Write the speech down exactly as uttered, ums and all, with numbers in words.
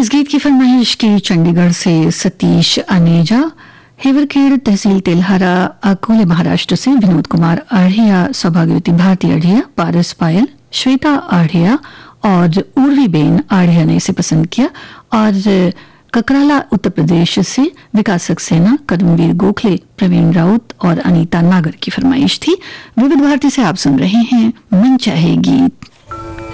इस गीत की फरमाइश की चंडीगढ़ से सतीश अनेजा, हेवरखेड़ तहसील तेलहारा अकोले महाराष्ट्र से विनोद कुमार आढ़िया, सौभाग्यवती भारती आढ़िया, पारस पायल, श्वेता आढ़िया और उर्वी बेन आढ़िया ने इसे पसंद किया। और ककराला उत्तर प्रदेश से विकास सक्सेना, करमवीर गोखले, प्रवीण राउत और अनीता नागर की फरमाइश थी। विविध भारती से आप सुन रहे हैं मन चाहे गीत।